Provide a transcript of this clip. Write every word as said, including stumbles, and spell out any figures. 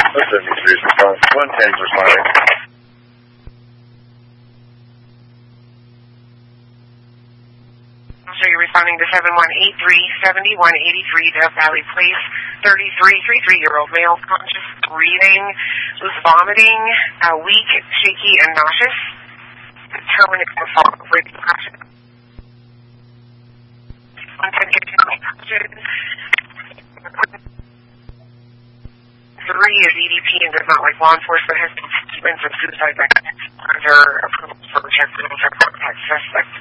seventy-three is response. one ten is responding. So you're responding to seven one eight three, seven one eight three Death Valley Place, thirty-three, thirty-three-year-old male, conscious, breathing, was vomiting, uh, weak, shaky, and nauseous. Terminating the fall of breathing depression. one ten Three is E D P and does not like law enforcement, has been statements of suicide by under approval for check contact suspect.